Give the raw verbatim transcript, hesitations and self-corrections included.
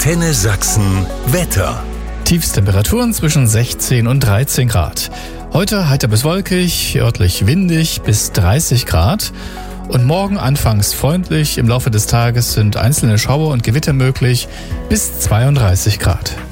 Antenne Sachsen Wetter. Tiefstemperaturen zwischen sechzehn und dreizehn Grad. Heute heiter bis wolkig, örtlich windig bis dreißig Grad. Und morgen anfangs freundlich. Im Laufe des Tages sind einzelne Schauer und Gewitter möglich bis zweiunddreißig Grad.